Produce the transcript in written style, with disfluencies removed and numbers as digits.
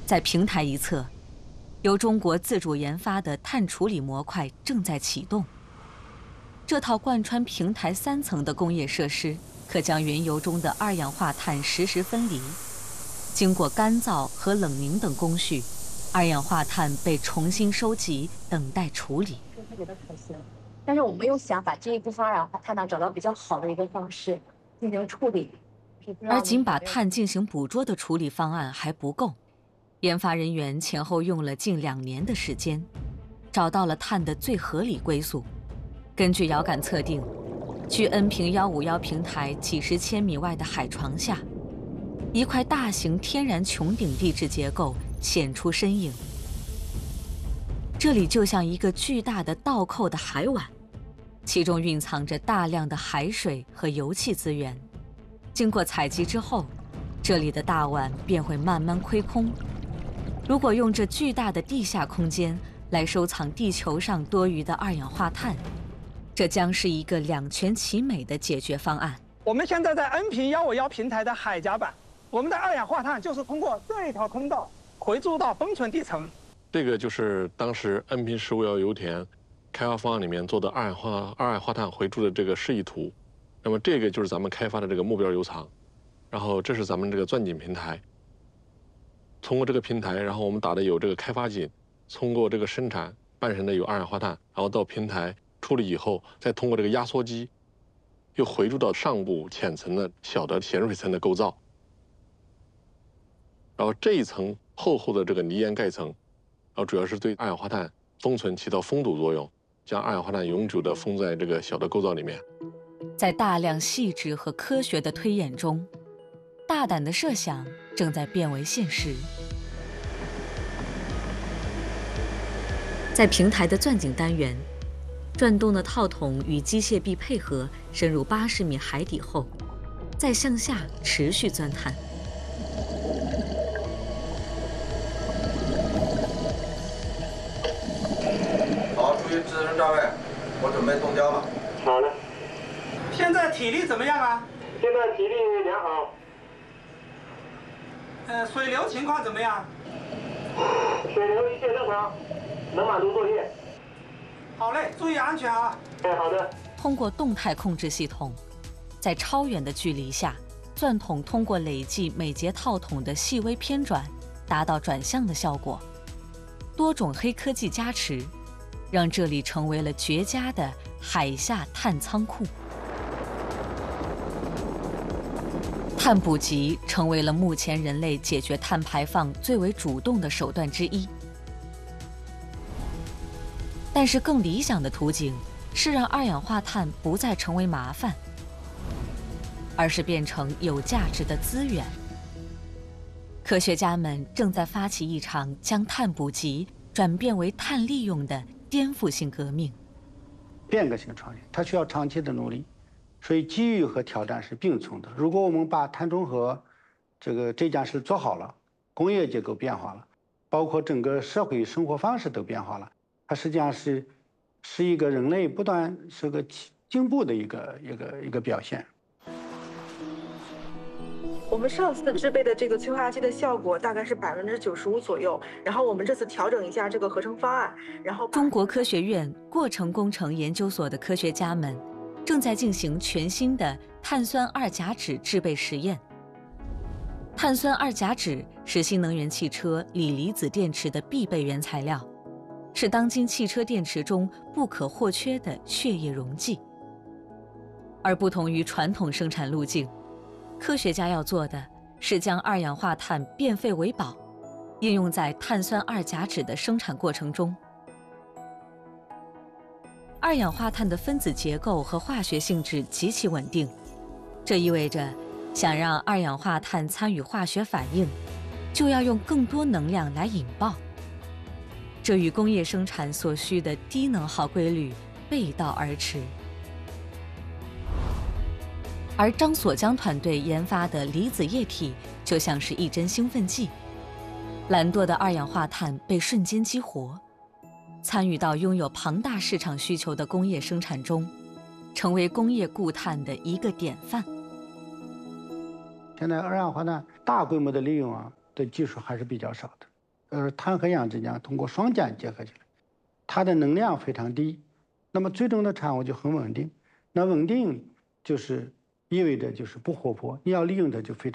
在平台一侧，由中国自主研发的碳处理模块正在启动。这套贯穿平台3层的工业设施，可将原油中的二氧化碳实时分离。经过干燥和冷凝等工序，二氧化碳被重新收集，等待处理。 特别的可惜，但是我们又想把这一部分二氧化碳呢找到比较好的一个方式进行处理。 而仅把碳进行捕捉的处理方案还不够，研发人员前后用了近2年的时间，找到了碳的最合理归宿。根据遥感测定，距恩平151平台几十千米外的海床下，一块大型天然穹顶地质结构显出身影。这里就像一个巨大的倒扣的海碗，其中蕴藏着大量的海水和油气资源。经过采集之后，这里的大碗便会慢慢亏空。如果用这巨大的地下空间来收藏地球上多余的二氧化碳，这将是一个2全其美的解决方案。 我们现在在恩平151平台的海甲板，我们的二氧化碳就是通过这一条通道回注到封存地层。 这个就是当时恩平1511油田开发方案里面做的二氧化碳回注的这个示意图。那么这个就是咱们开发的这个目标油藏，然后这是咱们这个钻井平台。通过这个平台，然后我们打的有这个开发井，通过这个生产半升的有二氧化碳，然后到平台处理以后，再通过这个压缩机，又回注到上部浅层的小的咸水层的构造。然后这一层厚厚的这个泥岩盖层，然后主要是对二氧化碳封存起到封堵作用，将二氧化碳永久的封在这个小的构造里面。 在大量细致和科学的推演中，大胆的设想正在变为现实。在平台的钻井单元，转动的套筒与机械臂配合，深入80米海底后，再向下持续钻探。 好，注意支撑站位，我准备动胶了。 好的。 现在体力怎么样啊？ 现在体力良好。 水流情况怎么样？ 水流一切正常，能满足作业。 好嘞，注意安全啊。 好的。 通过动态控制系统，在超远的距离下，钻筒通过累计每节套筒的细微偏转，达到转向的效果。多种黑科技加持，让这里成为了绝佳的海下碳仓库。碳捕集成为了目前人类解决碳排放最为主动的手段之一。但是更理想的途径是让二氧化碳不再成为麻烦，而是变成有价值的资源。科学家们正在发起一场将碳捕集转变为碳利用的颠覆性革命。 变革性创新，它需要长期的努力。所以机遇和挑战是并存的。如果我们把碳中和这件事做好了，工业结构变化了，包括整个社会生活方式都变化了，它实际上是一个人类不断是个进步的一个表现。 我们上次制备的这个催化剂的效果大概是95%左右，然后我们这次调整一下这个合成方案，然后中国科学院过程工程研究所的科学家们正在进行全新的碳酸二甲酯制备实验。碳酸二甲酯是新能源汽车锂离子电池的必备原材料，是当今汽车电池中不可或缺的血液溶剂。而不同于传统生产路径，科学家要做的是将二氧化碳变废为宝，应用在碳酸二甲酯的生产过程中。二氧化碳的分子结构和化学性质极其稳定，这意味着想让二氧化碳参与化学反应，就要用更多能量来引爆。这与工业生产所需的低能耗规律背道而驰。而张锁江团队研发的离子液体就像是一针兴奋剂，懒惰的二氧化碳被瞬间激活，参与到拥有庞大市场需求的工业生产中，成为工业固碳的一个典范。 现在二氧化碳大规模的利用的技术还是比较少的， 碳和氧之间通过双碱结合起来，它的能量非常低，那么最终的产物就很稳定。那稳定就是意味着就是不活泼，你要利用它就非常。